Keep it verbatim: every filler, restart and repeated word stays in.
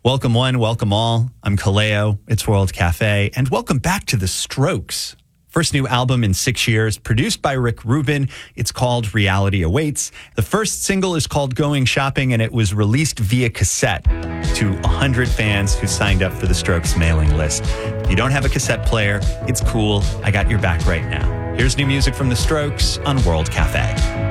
Welcome one, welcome all. I'm Kaleo. It's World Cafe. And welcome back to The Strokes. First new album in six years, produced by Rick Rubin. It's called Reality Awaits. The first single is called Going Shopping, and it was released via cassette to one hundred fans who signed up for the Strokes mailing list. If you don't have a cassette player, it's cool. I got your back right now. Here's new music from the Strokes on World Cafe.